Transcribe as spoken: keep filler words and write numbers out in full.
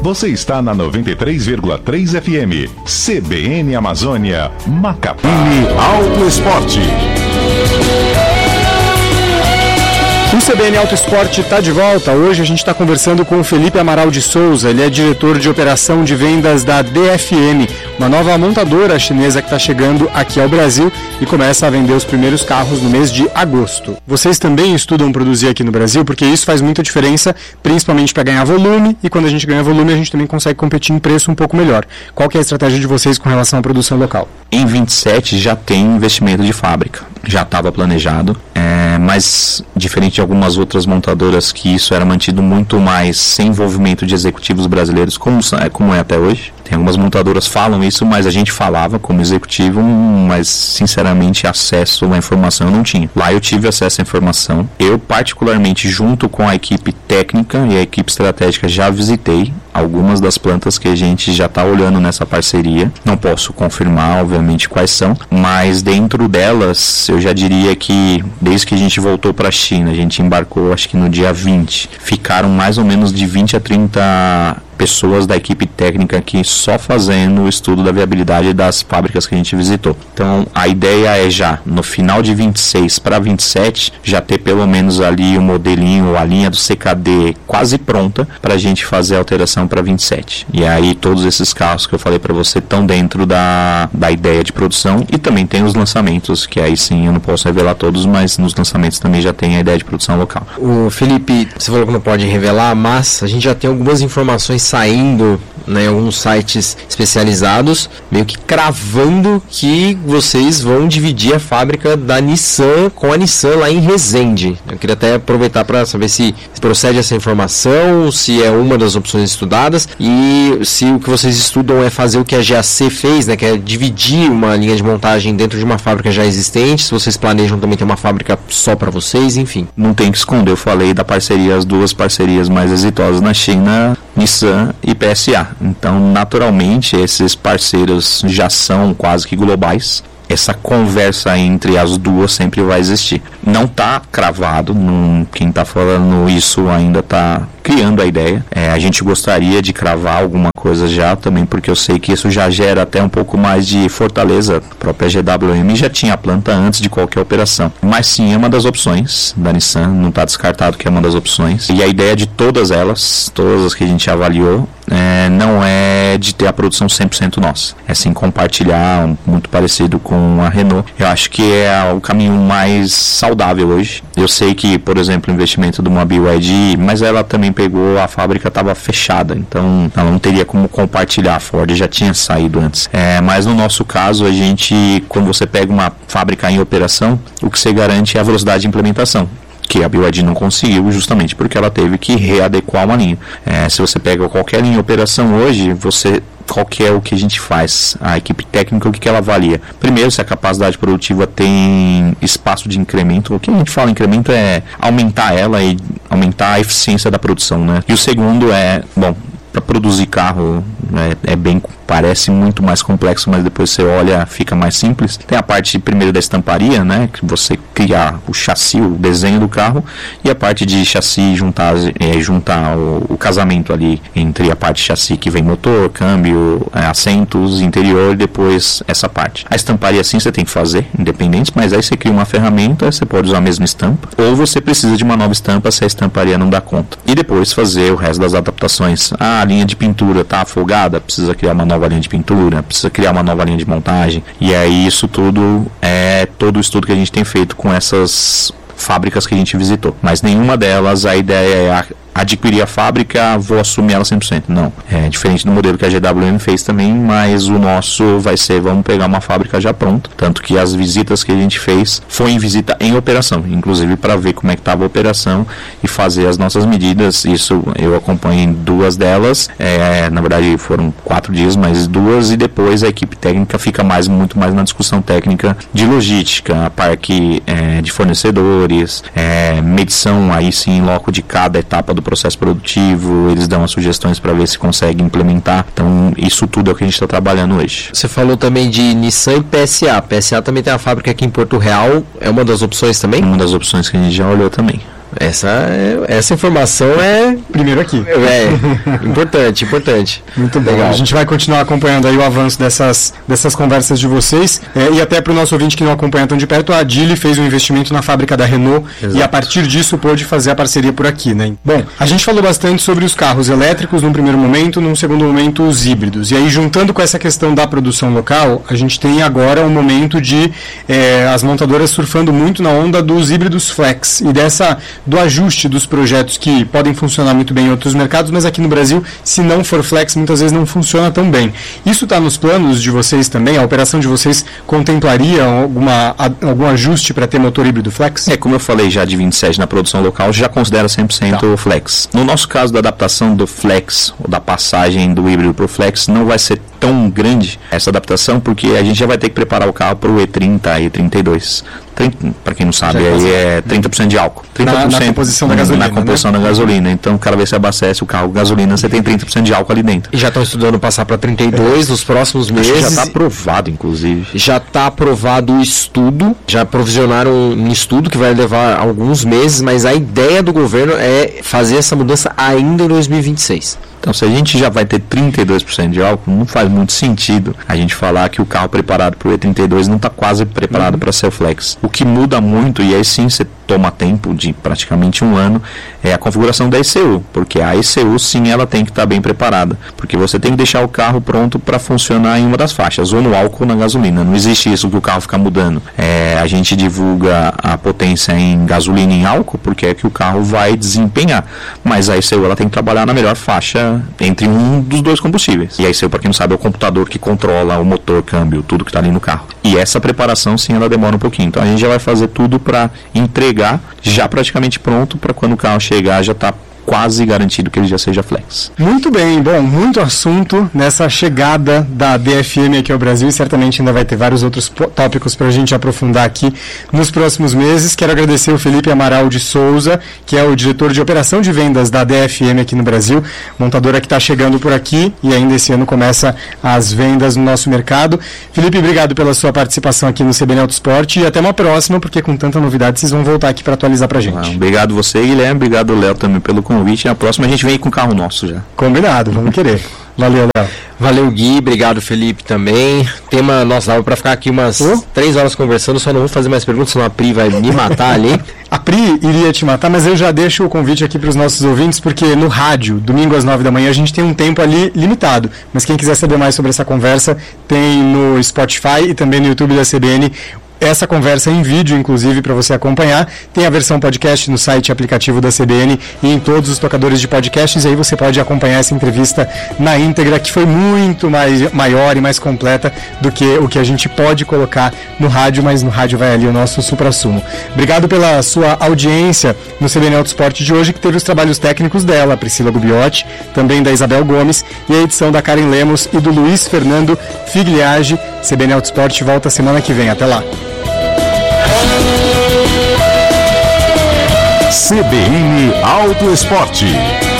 Você está na noventa e três vírgula três F M, C B N Amazônia, Macapá. Auto Esporte. O C B N Auto Esporte está de volta. Hoje a gente está conversando com o Felipe Amaral de Souza. Ele é diretor de operação de vendas da D F M, uma nova montadora chinesa que está chegando aqui ao Brasil e começa a vender os primeiros carros no mês de agosto. Vocês também estudam produzir aqui no Brasil, porque isso faz muita diferença, principalmente para ganhar volume, e quando a gente ganha volume a gente também consegue competir em preço um pouco melhor. Qual que é a estratégia de vocês com relação à produção local? Em vinte e sete já tem investimento de fábrica, já estava planejado, é, mas diferente de algumas outras montadoras que isso era mantido muito mais sem envolvimento de executivos brasileiros, como, como é até hoje. Tem algumas montadoras que falam isso, mas a gente falava como executivo, mas sinceramente acesso à informação eu não tinha. Lá eu tive acesso à informação. Eu particularmente, junto com a equipe técnica e a equipe estratégica, já visitei algumas das plantas que a gente já está olhando nessa parceria. Não posso confirmar, obviamente, quais são, mas dentro delas, eu já diria que desde que a gente voltou para a China, a gente embarcou acho que no dia vinte, ficaram mais ou menos de vinte a trinta pessoas da equipe técnica aqui só fazendo o estudo da viabilidade das fábricas que a gente visitou. Então a ideia é já no final de vinte e seis para vinte e sete já ter pelo menos ali o modelinho, a linha do C K D quase pronta para a gente fazer a alteração para vinte e sete. E aí todos esses carros que eu falei para você estão dentro da, da ideia de produção, e também tem os lançamentos, que aí sim eu não posso revelar todos, mas nos lançamentos também já tem a ideia de produção local. O Felipe, você falou que não pode revelar, mas a gente já tem algumas informações saindo, né, em alguns sites especializados, meio que cravando que vocês vão dividir a fábrica da Nissan com a Nissan lá em Resende. Eu queria até aproveitar para saber se procede essa informação, se é uma das opções estudadas, e se o que vocês estudam é fazer o que a G A C fez, né, que é dividir uma linha de montagem dentro de uma fábrica já existente, se vocês planejam também ter uma fábrica só para vocês, enfim. Não tem que esconder, eu falei da parceria, as duas parcerias mais exitosas na China, Nissan e P S A. Então, naturalmente, esses parceiros já são quase que globais. Essa conversa entre as duas sempre vai existir. Não está cravado, não, quem está falando isso ainda está criando a ideia. É, a gente gostaria de cravar alguma coisa já também, porque eu sei que isso já gera até um pouco mais de fortaleza. A própria G W M já tinha a planta antes de qualquer operação. Mas sim, é uma das opções da Nissan, não está descartado que é uma das opções. E a ideia de todas elas, todas as que a gente avaliou, é, não é de ter a produção cem por cento nossa. É sim compartilhar, um, muito parecido com a Renault. Eu acho que é o caminho mais saudável hoje. Eu sei que, por exemplo, o investimento de uma B Y D, mas ela também pegou, a fábrica estava fechada, então ela não teria como compartilhar. A Ford já tinha saído antes. É, mas no nosso caso, a gente, quando você pega uma fábrica em operação, o que você garante é a velocidade de implementação, que a B Y D não conseguiu, justamente porque ela teve que readequar uma linha. É, se você pega qualquer linha em operação hoje, você, qual que é o que a gente faz? A equipe técnica, o que, que ela avalia? Primeiro, se a capacidade produtiva tem espaço de incremento. O que a gente fala incremento é aumentar ela e aumentar a eficiência da produção, né? E o segundo é, bom, para produzir carro, né, é bem, parece muito mais complexo, mas depois você olha, fica mais simples. Tem a parte primeiro da estamparia, né, que você cria o chassi, o desenho do carro, e a parte de chassi, juntar, é, juntar o, o casamento ali entre a parte de chassi que vem motor, câmbio, é, assentos, interior, e depois essa parte. A estamparia sim você tem que fazer, independente, mas aí você cria uma ferramenta, você pode usar a mesma estampa, ou você precisa de uma nova estampa se a estamparia não dá conta. E depois fazer o resto das adaptações. Ah, a linha de pintura está afogada, precisa criar uma nova linha de pintura, precisa criar uma nova linha de montagem, e aí isso tudo é todo o estudo que a gente tem feito com essas fábricas que a gente visitou, mas nenhuma delas a ideia é adquirir a fábrica, vou assumir ela cem por cento. Não. É diferente do modelo que a G W M fez também, mas o nosso vai ser, vamos pegar uma fábrica já pronta. Tanto que as visitas que a gente fez foi em visita em operação, inclusive para ver como é que estava a operação e fazer as nossas medidas. Isso eu acompanhei em duas delas, é, na verdade foram quatro dias, mas duas, e depois a equipe técnica fica mais, muito mais na discussão técnica de logística, parque é, de fornecedores, é, medição aí sim em loco de cada etapa do processo produtivo, eles dão as sugestões para ver se consegue implementar. Então isso tudo é o que a gente está trabalhando hoje. Você falou também de Nissan e P S A. P S A também tem a fábrica aqui em Porto Real, é uma das opções também? Uma das opções que a gente já olhou também. Essa, essa informação é... Primeiro aqui. É, importante, importante. Muito bem. Legal. A gente vai continuar acompanhando aí o avanço dessas, dessas conversas de vocês. É, e até para o nosso ouvinte que não acompanha tão de perto, a Geely fez um investimento na fábrica da Renault. Exato. E a partir disso pôde fazer a parceria por aqui, né? Bom, a gente falou bastante sobre os carros elétricos num primeiro momento, num segundo momento os híbridos. E aí, juntando com essa questão da produção local, a gente tem agora um momento de é, as montadoras surfando muito na onda dos híbridos flex e dessa, do ajuste dos projetos que podem funcionar muito bem em outros mercados, mas aqui no Brasil, se não for flex, muitas vezes não funciona tão bem. Isso está nos planos de vocês também? A operação de vocês contemplaria alguma, algum ajuste para ter motor híbrido flex? É, como eu falei já de vinte e sete na produção local, já considera cem por cento tá. flex. No nosso caso da adaptação do flex, ou da passagem do híbrido para o flex, não vai ser tão grande essa adaptação, porque a gente já vai ter que preparar o carro para o E trinta e trinta e dois. Para quem não sabe, aí é trinta por cento de álcool. trinta por cento na, na composição da gasolina. Na composição, né? da gasolina. Então, cada vez que você abastece o carro gasolina, você tem trinta por cento de álcool ali dentro. E já estão estudando passar para trinta e dois nos próximos meses. Já está aprovado, inclusive. Já está aprovado o estudo, já provisionaram um estudo que vai levar alguns meses, mas a ideia do governo é fazer essa mudança ainda em dois mil e vinte e seis. Então, se a gente já vai ter trinta e dois por cento de álcool, não faz muito sentido a gente falar que o carro preparado para o E trinta e dois não está quase preparado uhum. para ser flex. O que muda muito, e aí sim você toma tempo de praticamente um ano, é a configuração da E C U, porque a E C U sim ela tem que estar tá bem preparada, porque você tem que deixar o carro pronto para funcionar em uma das faixas, ou no álcool ou na gasolina. Não existe isso que o carro fica mudando. É, a gente divulga a potência em gasolina e em álcool, porque é que o carro vai desempenhar, mas a E C U ela tem que trabalhar na melhor faixa entre um dos dois combustíveis. E a E C U, para quem não sabe, é o computador que controla o motor, câmbio, tudo que está ali no carro. E essa preparação sim ela demora um pouquinho. Então a gente já vai fazer tudo para entregar já praticamente pronto, para quando o carro chegar já está quase garantido que ele já seja flex. Muito bem, bom, muito assunto nessa chegada da D F M aqui ao Brasil e certamente ainda vai ter vários outros tópicos para a gente aprofundar aqui nos próximos meses. Quero agradecer o Felipe Amaral de Souza, que é o diretor de operação de vendas da D F M aqui no Brasil, montadora que está chegando por aqui e ainda esse ano começa as vendas no nosso mercado. Felipe, obrigado pela sua participação aqui no C B N Autosport e até uma próxima, porque com tanta novidade vocês vão voltar aqui para atualizar para a gente. Ah, obrigado você, Guilherme, obrigado Léo também pelo convite. Na próxima a gente vem com o carro nosso já. Combinado, vamos querer. Valeu, Léo. Valeu, Gui, obrigado, Felipe, também. Tema, nossa, dava pra ficar aqui umas oh. três horas conversando, só não vou fazer mais perguntas, senão a Pri vai me matar ali. A Pri iria te matar, mas eu já deixo o convite aqui para os nossos ouvintes, porque no rádio, domingo às nove da manhã, a gente tem um tempo ali limitado. Mas quem quiser saber mais sobre essa conversa, tem no Spotify e também no YouTube da C B N essa conversa em vídeo, inclusive, para você acompanhar. Tem a versão podcast no site e aplicativo da C B N e em todos os tocadores de podcasts, e aí você pode acompanhar essa entrevista na íntegra, que foi muito mais, maior e mais completa do que o que a gente pode colocar no rádio, mas no rádio vai ali o nosso suprassumo. Obrigado pela sua audiência no C B N Autosport de hoje, que teve os trabalhos técnicos dela, Priscila Gubiotti, também da Isabel Gomes, e a edição da Karen Lemos e do Luiz Fernando Figliage. C B N Autosport volta semana que vem. Até lá. C B N Autoesporte.